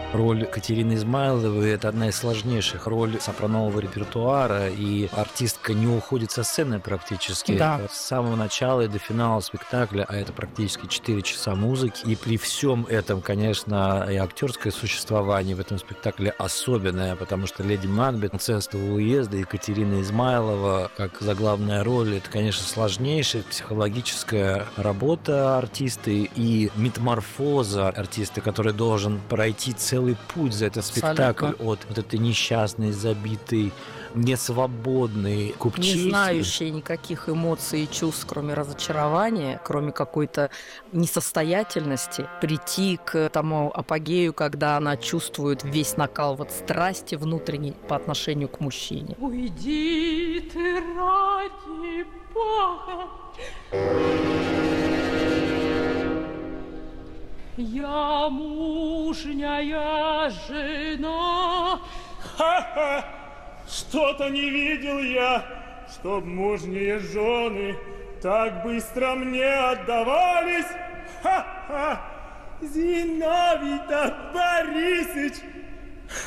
Роль Катерины Измайловой – это одна из сложнейших ролей сопранового репертуара, и артистка не уходит со сцены практически. Да. С самого начала и до финала спектакля, а это практически 4 часа музыки. И при всем этом, конечно, и актерское существование в этом спектакле особенное, потому что «Леди Макбет», «Царство уезда», Екатерина Измайлова как заглавная роль – это, конечно, сложнейшая психологическая работа артиста и метаморфоза артиста, который должен пройти целый путь за этот спектакль. Абсолютно. От вот этой несчастной, забитой, несвободной купчихи. Не знающая никаких эмоций и чувств, кроме разочарования, кроме какой-то несостоятельности, прийти к тому апогею, когда она чувствует весь накал вот страсти внутренней по отношению к мужчине. Уйди ты ради Бога. Я мужняя жена. Ха-ха! Что-то не видел я, чтоб мужние жены так быстро мне отдавались. Ха-ха! Зиновий-то Борисыч